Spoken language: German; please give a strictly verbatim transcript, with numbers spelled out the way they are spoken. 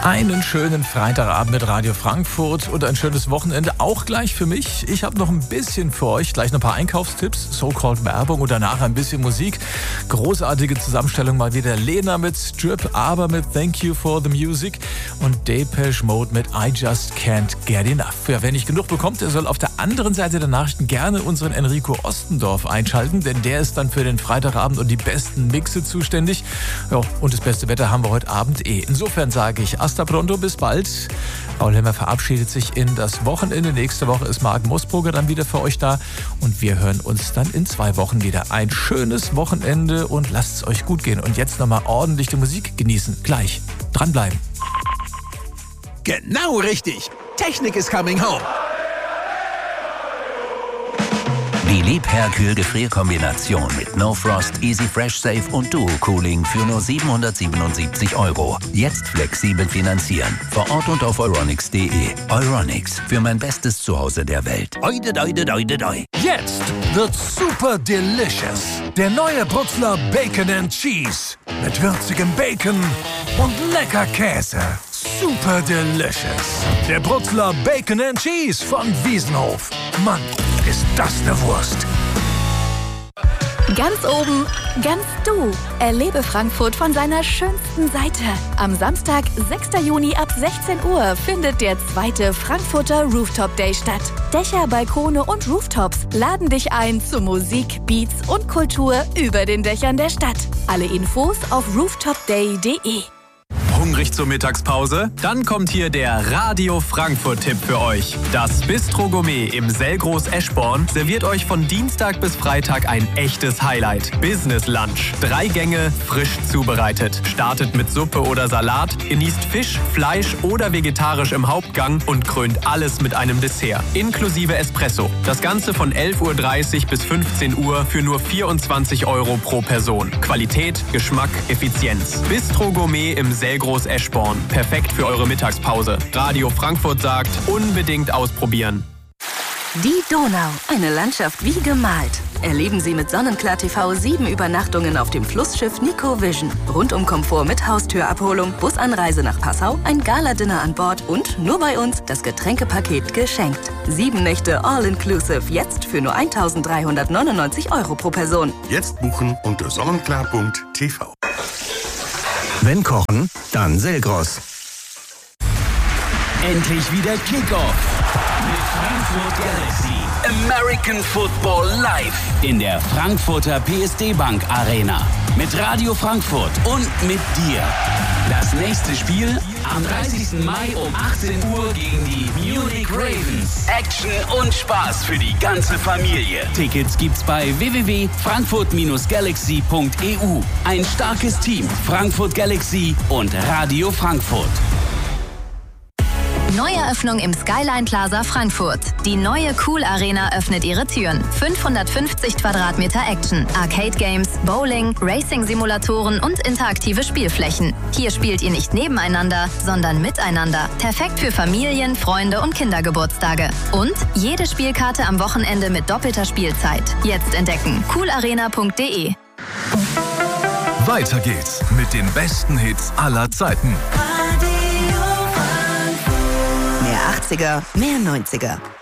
Einen schönen Freitagabend mit Radio Frankfurt und ein schönes Wochenende auch gleich für mich. Ich habe noch ein bisschen für euch, gleich noch ein paar Einkaufstipps, so-called Werbung und danach ein bisschen Musik. Großartige Zusammenstellung mal wieder. Lena mit Strip, aber mit Thank You for the Music und Depeche Mode mit I Just Can't Get Enough. Ja, wer nicht genug bekommt, der soll auf der anderen Seite der Nachrichten gerne unseren Enrico Ostendorf einschalten, denn der ist dann für den Freitagabend und die besten Mixe zuständig. Ja, und das beste Wetter haben wir heute Abend eh. Insofern sage ich hasta pronto, bis bald. Paul Hemmer verabschiedet sich in das Wochenende. Nächste Woche ist Marc Moosbrugger dann wieder für euch da und wir hören uns dann in zwei Wochen wieder. Ein schönes Wochenende und lasst es euch gut gehen. Und jetzt nochmal ordentlich die Musik genießen. Gleich dranbleiben. Genau richtig. Technik is coming home. Die Liebherr-Kühl-Gefrierkombination mit No Frost, Easy Fresh Safe und Duo Cooling für nur siebenhundertsiebenundsiebzig Euro. Jetzt flexibel finanzieren. Vor Ort und auf euronics punkt de. Euronics, für mein bestes Zuhause der Welt. Oide, doide, doide, doi. Jetzt wird's super delicious. Der neue Brutzler Bacon and Cheese. Mit würzigem Bacon und lecker Käse. Super delicious. Der Brutzler Bacon and Cheese von Wiesenhof. Mann, ist das eine Wurst. Ganz oben, ganz du. Erlebe Frankfurt von seiner schönsten Seite. Am Samstag, sechsten Juni ab sechzehn Uhr findet der zweite Frankfurter Rooftop Day statt. Dächer, Balkone und Rooftops laden dich ein zu Musik, Beats und Kultur über den Dächern der Stadt. Alle Infos auf rooftop day punkt de. Hungrig zur Mittagspause? Dann kommt hier der Radio Frankfurt-Tipp für euch. Das Bistro Gourmet im Selgros Eschborn serviert euch von Dienstag bis Freitag ein echtes Highlight. Business Lunch. Drei Gänge, frisch zubereitet. Startet mit Suppe oder Salat, genießt Fisch, Fleisch oder vegetarisch im Hauptgang und krönt alles mit einem Dessert. Inklusive Espresso. Das Ganze von elf Uhr dreißig bis fünfzehn Uhr für nur vierundzwanzig Euro pro Person. Qualität, Geschmack, Effizienz. Bistro Gourmet im Selgros Eschborn. Perfekt für eure Mittagspause. Radio Frankfurt sagt, unbedingt ausprobieren. Die Donau, eine Landschaft wie gemalt. Erleben Sie mit Sonnenklar T V sieben Übernachtungen auf dem Flussschiff Nico Vision. Rundum-Komfort mit Haustürabholung, Busanreise nach Passau, ein Gala-Dinner an Bord und nur bei uns das Getränkepaket geschenkt. Sieben Nächte All-Inclusive, jetzt für nur eintausenddreihundertneunundneunzig Euro pro Person. Jetzt buchen unter sonnenklar punkt t v. Wenn kochen, dann Selgros. Endlich wieder Kickoff mit Frankfurt Galaxy. American Football live in der Frankfurter P S D Bank Arena. Mit Radio Frankfurt und mit dir. Das nächste Spiel am dreißigsten Mai um achtzehn Uhr gegen die Munich Ravens. Action und Spaß für die ganze Familie. Tickets gibt's bei w w w punkt frankfurt galaxy punkt e u. Ein starkes Team, Frankfurt Galaxy und Radio Frankfurt. Neueröffnung im Skyline Plaza Frankfurt. Die neue Cool Arena öffnet ihre Türen. fünfhundertfünfzig Quadratmeter Action, Arcade Games, Bowling, Racing-Simulatoren und interaktive Spielflächen. Hier spielt ihr nicht nebeneinander, sondern miteinander. Perfekt für Familien, Freunde und Kindergeburtstage. Und jede Spielkarte am Wochenende mit doppelter Spielzeit. Jetzt entdecken. cool arena punkt de. Weiter geht's mit den besten Hits aller Zeiten. Mehr achtziger, mehr neunziger.